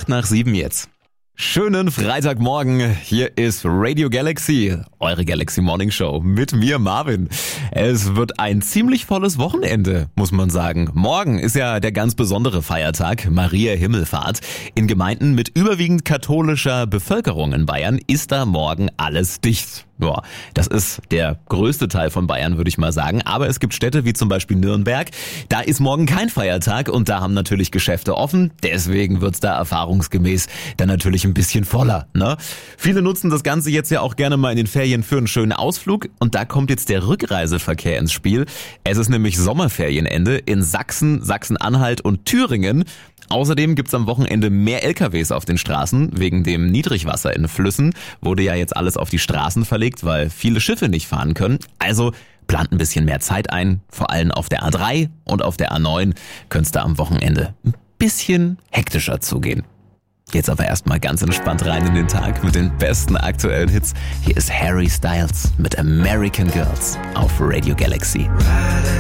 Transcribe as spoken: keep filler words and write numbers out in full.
Acht nach sieben jetzt. Schönen Freitagmorgen, hier ist Radio Galaxy, eure Galaxy Morning Show mit mir Marvin. Es wird ein ziemlich volles Wochenende, muss man sagen. Morgen ist ja der ganz besondere Feiertag, Maria Himmelfahrt. In Gemeinden mit überwiegend katholischer Bevölkerung in Bayern ist da morgen alles dicht. Ja, das ist der größte Teil von Bayern, würde ich mal sagen. Aber es gibt Städte wie zum Beispiel Nürnberg. Da ist morgen kein Feiertag und da haben natürlich Geschäfte offen. Deswegen wird's da erfahrungsgemäß dann natürlich ein bisschen voller, ne? Viele nutzen das Ganze jetzt ja auch gerne mal in den Ferien für einen schönen Ausflug. Und da kommt jetzt der Rückreiseverkehr ins Spiel. Es ist nämlich Sommerferienende in Sachsen, Sachsen-Anhalt und Thüringen. Außerdem gibt's am Wochenende mehr L K Ws auf den Straßen. Wegen dem Niedrigwasser in Flüssen wurde ja jetzt alles auf die Straßen verlegt, weil viele Schiffe nicht fahren können. Also plant ein bisschen mehr Zeit ein. Vor allem auf der A drei und auf der A neun könnte da am Wochenende ein bisschen hektischer zugehen. Jetzt aber erstmal ganz entspannt rein in den Tag mit den besten aktuellen Hits. Hier ist Harry Styles mit American Girls auf Radio Galaxy.